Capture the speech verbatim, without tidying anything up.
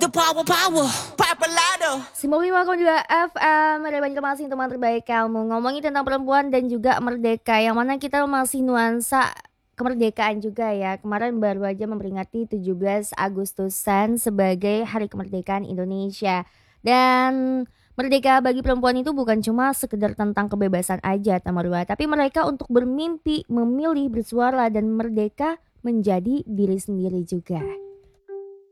The power, power, papalado. sembilan puluh lima koma dua F M, ada banyak masih teman terbaik kamu. Ngomongin tentang perempuan dan juga merdeka, yang mana kita masih nuansa kemerdekaan juga ya. Kemarin baru aja memperingati tujuh belas Agustusan sebagai Hari Kemerdekaan Indonesia. Dan merdeka bagi perempuan itu bukan cuma sekedar tentang kebebasan aja, Tamarua, tapi mereka untuk bermimpi, memilih, bersuara, dan merdeka menjadi diri sendiri juga.